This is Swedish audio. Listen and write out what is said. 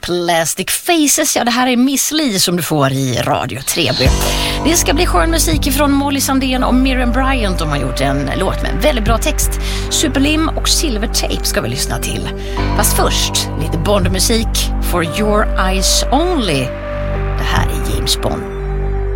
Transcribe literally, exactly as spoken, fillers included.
Plastic Faces. Ja, det här är Miss Li som du får i Radio tre B. Det ska bli skön musik från Molly Sandén och Miriam Bryant. De har gjort en låt med väldigt bra text. Superlim och Silver Tape ska vi lyssna till. Fast först lite Bond-musik. For Your Eyes Only. Det här är James Bond.